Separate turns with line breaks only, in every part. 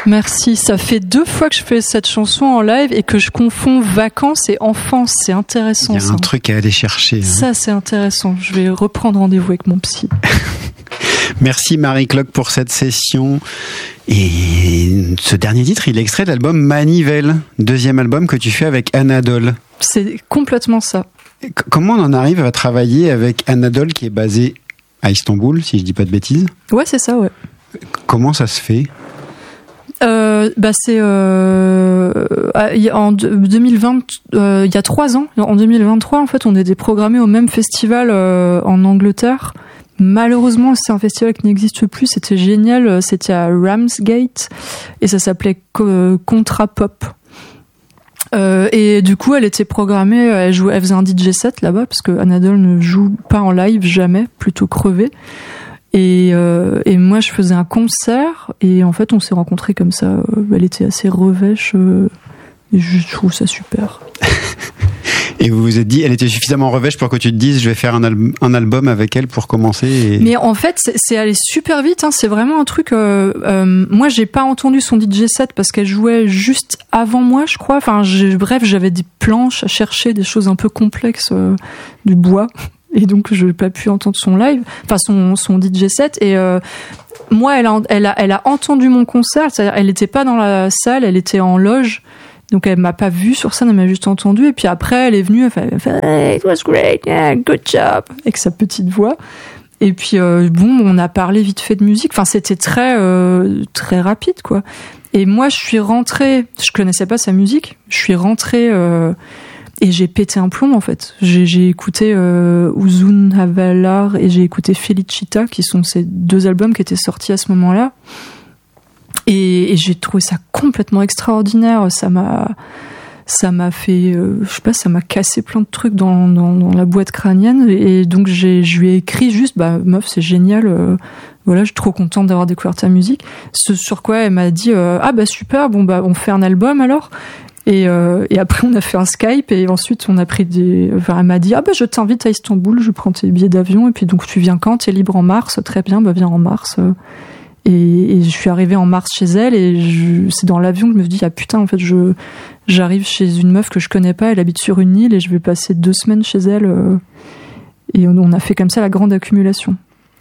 Merci. Ça fait 2 fois que je fais cette chanson en live et que je confonds vacances et enfance. C'est intéressant.
Il y a un truc à aller chercher.
Ça, c'est intéressant. Je vais reprendre rendez-vous avec mon psy.
Merci Marie Cloque pour cette session. Et ce dernier titre, il est extrait de l'album Manivelle, 2e album que tu fais avec Anadole.
C'est complètement ça.
Comment on en arrive à travailler avec Anadole qui est basé à Istanbul, si je dis pas de bêtises?
Ouais, c'est ça, ouais.
Comment ça se fait?
C'est en 2020, il y a 3 ans, en 2023, en fait, on était programmés au même festival en Angleterre. Malheureusement, c'est un festival qui n'existe plus. C'était génial. C'était à Ramsgate et ça s'appelait Contra Pop. Et du coup, elle était programmée. Elle faisait un DJ set là-bas parce que Anadole ne joue pas en live jamais, plutôt crevé. Et moi, je faisais un concert et en fait, on s'est rencontrés comme ça. Elle était assez revêche et je trouve ça super.
Et vous vous êtes dit, elle était suffisamment revêche pour que tu te dises, je vais faire un album avec elle pour commencer.
Mais en fait, c'est allé super vite. Hein. C'est vraiment un truc. Moi, j'ai pas entendu son DJ set parce qu'elle jouait juste avant moi, je crois. Enfin, bref, j'avais des planches à chercher, des choses un peu complexes, du bois, et donc je n'ai pas pu entendre son live, enfin son DJ set. Et moi, elle a entendu mon concert. C'est-à-dire, elle n'était pas dans la salle, elle était en loge. Donc elle m'a pas vue sur scène, elle m'a juste entendu. Et puis après, elle est venue, elle fait hey, it was great, yeah, good job, avec sa petite voix. Et puis on a parlé vite fait de musique. Enfin, c'était très très rapide, quoi. Et moi, je suis rentrée, je connaissais pas sa musique. Je suis rentrée et j'ai pété un plomb en fait. J'ai écouté Uzun Havalar et j'ai écouté Felicita, qui sont ces 2 albums qui étaient sortis à ce moment-là. Et j'ai trouvé ça complètement extraordinaire. Ça m'a fait, je sais pas, ça m'a cassé plein de trucs dans la boîte crânienne. Et donc je lui ai écrit juste, meuf, c'est génial. Voilà, je suis trop contente d'avoir découvert ta musique. Ce sur quoi elle m'a dit, super, on fait un album alors. Et après on a fait un Skype et ensuite on a pris elle m'a dit, je t'invite à Istanbul, je prends tes billets d'avion et puis donc tu viens quand? T'es libre en mars? Très bien, viens en mars. Et je suis arrivée en mars chez elle et c'est dans l'avion que je me suis dit putain, en fait j'arrive chez une meuf que je connais pas, elle habite sur une île et je vais passer 2 semaines chez elle et on a fait comme ça la grande accumulation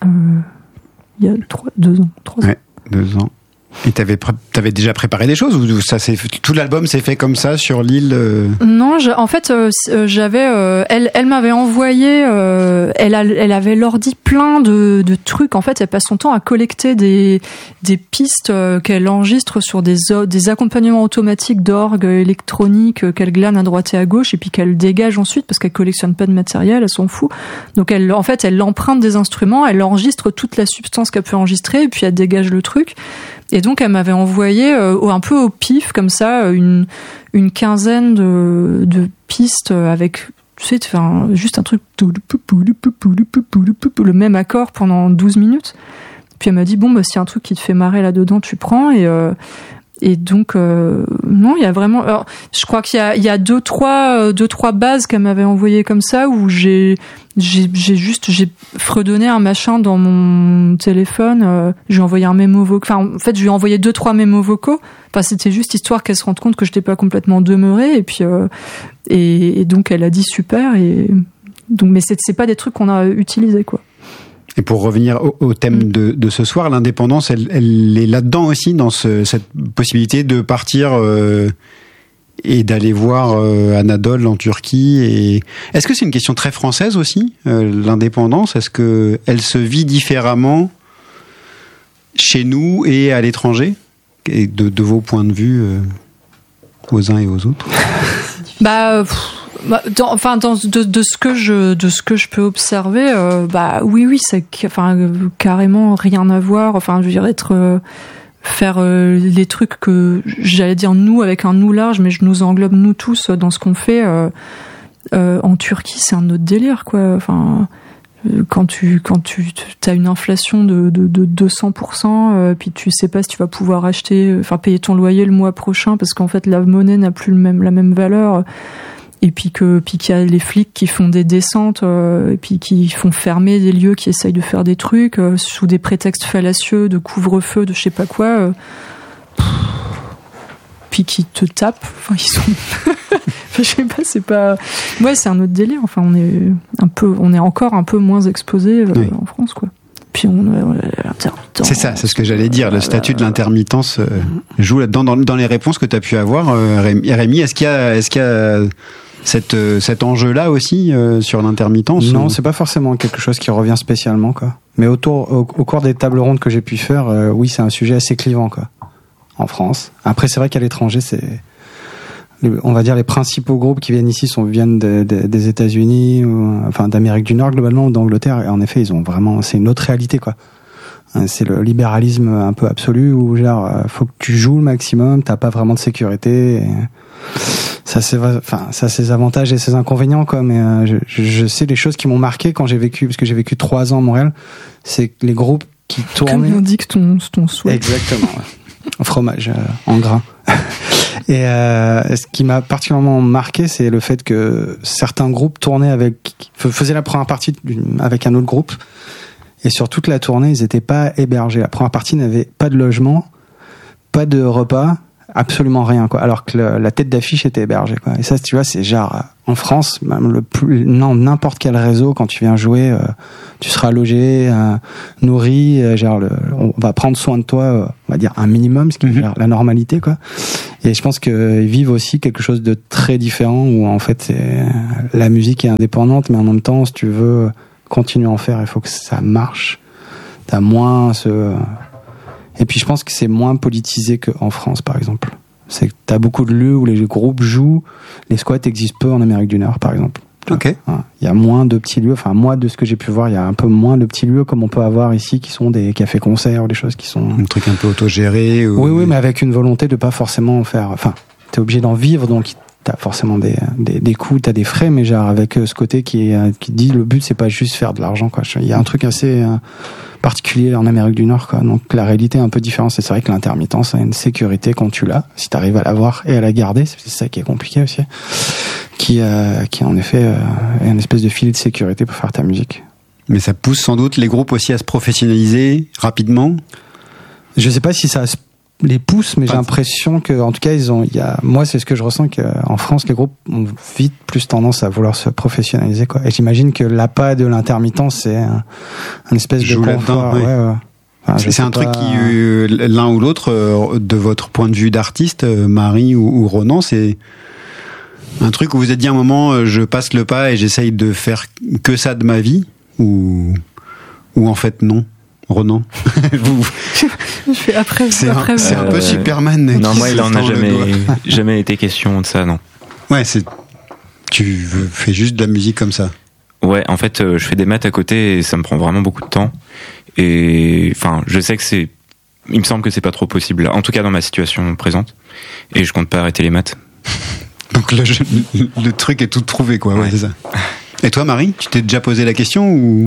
il y a 2 ans.
Ouais, 2 ans. Et t'avais déjà préparé des choses ou ça tout l'album s'est fait comme ça sur l'île?
Non, en fait, j'avais. Elle m'avait envoyé. Elle avait l'ordi plein de trucs. En fait, elle passe son temps à collecter des pistes qu'elle enregistre sur des accompagnements automatiques d'orgue électronique qu'elle glane à droite et à gauche et puis qu'elle dégage ensuite parce qu'elle collectionne pas de matériel, elle s'en fout. Donc elle emprunte des instruments, elle enregistre toute la substance qu'elle peut enregistrer et puis elle dégage le truc. Et donc elle m'avait envoyé un peu au pif comme ça une quinzaine de pistes avec, tu sais, juste un truc le même accord pendant 12 minutes. Puis elle m'a dit s'il y a un truc qui te fait marrer là-dedans, tu prends. Et donc non, il y a vraiment. Alors, je crois qu'il y a deux trois bases qu'elle m'avait envoyées comme ça où j'ai fredonné un machin dans mon téléphone. J'ai envoyé un mémo vocal. Enfin, en fait, je lui ai envoyé 2-3 mémos vocaux. Enfin, c'était juste histoire qu'elle se rende compte que je n'étais pas complètement demeurée. Et puis et donc elle a dit super. Et donc, mais c'est pas des trucs qu'on a utilisés, quoi.
Et pour revenir au thème de ce soir, l'indépendance, elle est là-dedans aussi, dans cette possibilité de partir et d'aller voir Anadole en Turquie. Et est-ce que c'est une question très française aussi, l'indépendance? Est-ce que elle se vit différemment chez nous et à l'étranger, et de vos points de vue aux uns et aux autres? De ce que je peux observer, oui, c'est carrément rien à voir. Enfin, je veux dire, faire les trucs que j'allais dire nous avec un nous large, mais je nous englobe nous tous dans ce qu'on fait. En Turquie, c'est un autre délire, quoi. Enfin, quand tu as une inflation de 200%, puis tu sais pas si tu vas pouvoir payer ton loyer le mois prochain parce qu'en fait la monnaie n'a plus la même valeur. Et puis qu'il y a les flics qui font des descentes et puis qui font fermer des lieux, qui essayent de faire des trucs sous des prétextes fallacieux de couvre-feu, de je sais pas quoi.
puis qui te tapent. Enfin, ils sont. Je sais pas, c'est pas. Ouais, c'est un autre délire. Enfin, on est encore un peu moins exposé en France, quoi. Puis l'intermittent.
C'est ça, c'est ce que j'allais dire. Le statut de l'intermittence joue là-dedans. Dans les réponses que tu as pu avoir, Rémi, est-ce qu'il y a cet enjeu-là aussi sur l'intermittence?
Non, c'est pas forcément quelque chose qui revient spécialement, quoi. Mais au cours des tables rondes que j'ai pu faire, oui, c'est un sujet assez clivant, quoi. En France. Après, c'est vrai qu'à l'étranger, on va dire les principaux groupes qui viennent ici viennent des États-Unis, enfin d'Amérique du Nord globalement, ou d'Angleterre. Et en effet, ils ont vraiment, c'est une autre réalité, quoi. C'est le libéralisme un peu absolu où genre faut que tu joues le maximum, t'as pas vraiment de sécurité. Et ça a ses avantages et ses inconvénients, quoi. Mais je sais les choses qui m'ont marqué quand j'ai vécu, parce que j'ai vécu 3 ans à Montréal, c'est que les groupes qui tournaient.
Comme on dit que ton souhait.
Exactement. Ouais. Fromage en grains. Et ce qui m'a particulièrement marqué, c'est le fait que certains groupes faisaient la première partie avec un autre groupe, et sur toute la tournée, ils n'étaient pas hébergés. La première partie n'avait pas de logement, pas de repas, absolument rien, quoi. Alors que la tête d'affiche était hébergée, quoi. Et ça, tu vois, c'est genre en France, même n'importe quel réseau, quand tu viens jouer, tu seras logé, nourri, on va prendre soin de toi, on va dire un minimum, ce qui est la normalité, quoi. Et je pense qu'ils vivent aussi quelque chose de très différent où en fait la musique est indépendante, mais en même temps, si tu veux continuer à en faire, il faut que ça marche. T'as moins Et puis je pense que c'est moins politisé qu'en France, par exemple. C'est que t'as beaucoup de lieux où les groupes jouent. Les squats existent peu en Amérique du Nord, par exemple.
Ok.
Il y a moins de petits lieux. Enfin, moi, de ce que j'ai pu voir, il y a un peu moins de petits lieux comme on peut avoir ici, qui sont des cafés-concerts ou des choses qui sont...
Un truc un peu autogéré.
Oui, mais avec une volonté de pas forcément faire... Enfin, t'es obligé d'en vivre, donc t'as forcément des coûts, t'as des frais, mais genre avec ce côté qui dit le but, c'est pas juste faire de l'argent, quoi. Il y a un truc assez... particulier en Amérique du Nord, quoi. Donc la réalité est un peu différente. C'est vrai que l'intermittence a une sécurité quand tu l'as, si t'arrives à l'avoir et à la garder, c'est ça qui est compliqué aussi, qui en effet est une espèce de filet de sécurité pour faire ta musique.
Mais ça pousse sans doute les groupes aussi à se professionnaliser rapidement.
Je sais pas si ça les pousse, mais j'ai l'impression que, en tout cas, moi, c'est ce que je ressens, qu'en France, les groupes ont vite plus tendance à vouloir se professionnaliser, quoi. Et j'imagine que l'appât de l'intermittence, c'est un espèce de confort. Ouais. Enfin,
c'est un truc qui, l'un ou l'autre, de votre point de vue d'artiste, Marie ou Ronan, c'est un truc où vous êtes dit à un moment, je passe le pas et j'essaye de faire que ça de ma vie, ou en fait, non. Ronan,
je fais après.
C'est un peu Superman.
Non, moi, il en a jamais été question de ça, non.
Ouais, tu fais juste de la musique comme ça.
Ouais, en fait, je fais des maths à côté et ça me prend vraiment beaucoup de temps. Et enfin, je sais que il me semble que c'est pas trop possible. En tout cas, dans ma situation présente. Et je compte pas arrêter les maths.
Donc le truc est tout trouvé, quoi. Ouais, c'est ça. Et toi, Marie, tu t'es déjà posé la question ou?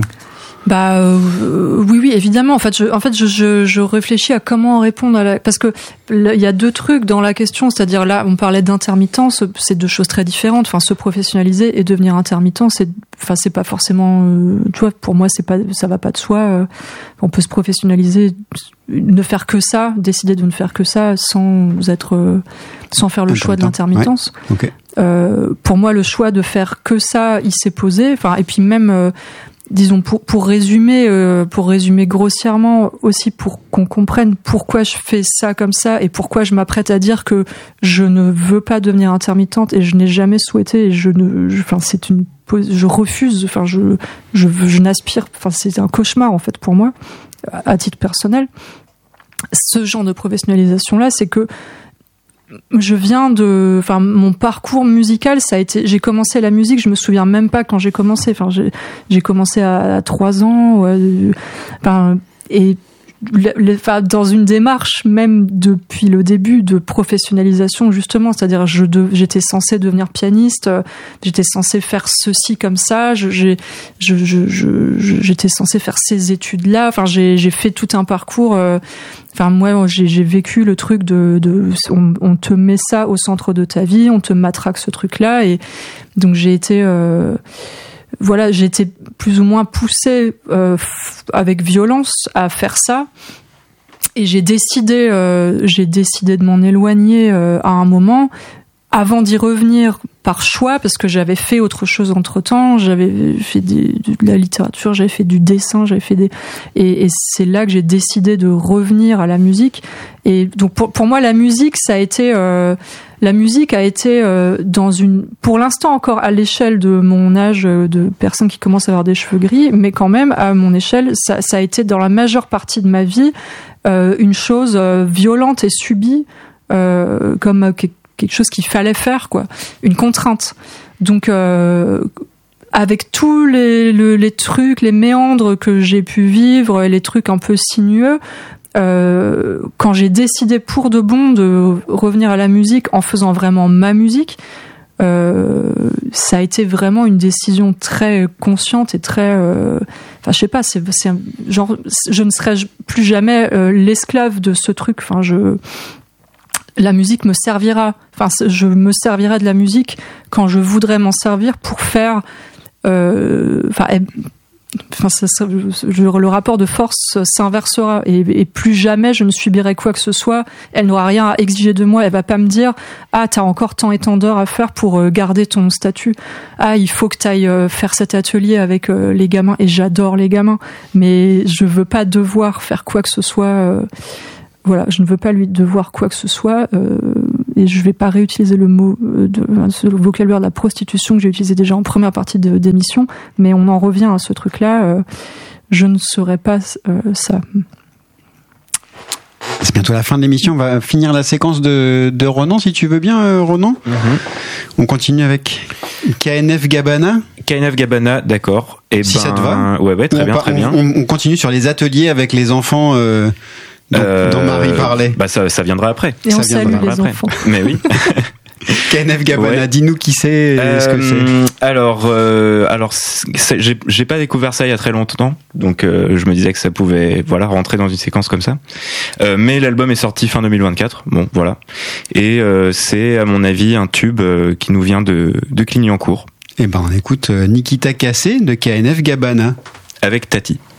Oui, évidemment. En fait, je réfléchis à comment répondre parce que il y a deux trucs dans la question, c'est-à-dire là, on parlait d'intermittence, c'est deux choses très différentes. Enfin, se professionnaliser et devenir intermittent, c'est pas forcément, tu vois, pour moi, ça va pas de soi. On peut se professionnaliser, ne faire que ça, décider de ne faire que ça sans faire le choix de l'intermittence.
Ouais. Okay.
Pour moi, le choix de faire que ça, il s'est posé. Enfin, et puis même, disons pour résumer grossièrement aussi, pour qu'on comprenne pourquoi je fais ça comme ça et pourquoi je m'apprête à dire que je ne veux pas devenir intermittente et je n'ai jamais souhaité et je refuse, enfin je n'aspire, enfin c'est un cauchemar en fait pour moi à titre personnel. Ce genre de professionnalisation là, c'est que mon parcours musical, ça a été, j'ai commencé la musique, je me souviens même pas quand j'ai commencé, enfin j'ai commencé à 3 ans, et dans une démarche même depuis le début de professionnalisation justement, c'est-à-dire j'étais censée devenir pianiste, j'étais censée faire ceci comme ça, j'étais censée faire ces études-là, enfin j'ai fait tout un parcours. Enfin moi j'ai vécu le truc on te met ça au centre de ta vie, on te matraque ce truc-là, et donc j'ai été plus ou moins poussée avec violence à faire ça. j'ai décidé de m'en éloigner à un moment, avant d'y revenir par choix, parce que j'avais fait autre chose entre-temps, j'avais fait de la littérature, j'avais fait du dessin, et c'est là que j'ai décidé de revenir à la musique. Et donc pour moi, la musique a été pour l'instant encore à l'échelle de mon âge de personne qui commence à avoir des cheveux gris, mais quand même à mon échelle, ça a été dans la majeure partie de ma vie une chose violente et subie, comme quelque chose qu'il fallait faire, quoi, une contrainte. Donc avec tous les trucs, les méandres que j'ai pu vivre, les trucs un peu sinueux, quand j'ai décidé pour de bon de revenir à la musique en faisant vraiment ma musique, ça a été vraiment une décision très consciente et très enfin je sais pas, c'est genre je ne serai plus jamais l'esclave de ce truc. Enfin la musique me servira. Enfin, je me servirai de la musique quand je voudrais m'en servir pour faire. Le rapport de force s'inversera et plus jamais je ne subirai quoi que ce soit. Elle n'aura rien à exiger de moi. Elle va pas me dire t'as encore tant et tant d'heures à faire pour garder ton statut. Il faut que t'ailles faire cet atelier avec les gamins. Et j'adore les gamins, mais je veux pas devoir faire quoi que ce soit. Voilà, je ne veux pas lui devoir quoi que ce soit, et je vais pas réutiliser le mot, le vocabulaire de la prostitution que j'ai utilisé déjà en première partie d'émission, mais on en revient à ce truc-là. Je ne serai pas ça.
C'est bientôt la fin de l'émission. On va finir la séquence de Ronan, si tu veux bien, Ronan. On continue avec KNF Gabana.
KNF Gabana, d'accord. Et
si ça te va.
Ouais, très bien.
On continue sur les ateliers avec les enfants. Dont Marie parlait.
Ça viendra après.
Et on salue les enfants.
Mais oui.
KNF Gabana, dis-nous qui c'est, ce que c'est.
Alors, j'ai pas découvert ça il y a très longtemps, donc je me disais que ça pouvait, rentrer dans une séquence comme ça. Mais l'album est sorti fin 2024. Bon, voilà. Et c'est à mon avis un tube qui nous vient de Clignancourt.
Eh ben, on écoute Nikita Kassé de KNF Gabana
avec Tati.